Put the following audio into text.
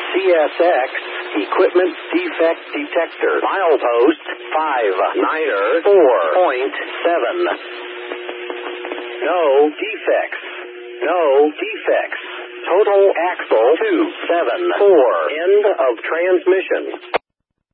CSX Equipment Defect Detector. Milepost 59er 4.7. No defects. No defects. Total axle 274. End of transmission.